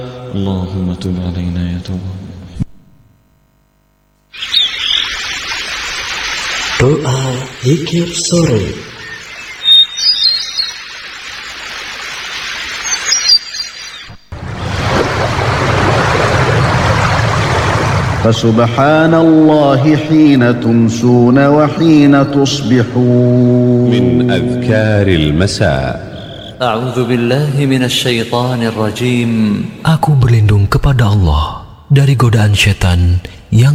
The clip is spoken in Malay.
اللهم تب علينا يا تواب. Doa zikir sore. فسبحان الله حين تمسون وحين تصبحون. من أذكار المساء. A'udzu billahi minasy syaithanir rajim. Aku berlindung kepada Allah dari godaan syaitan yang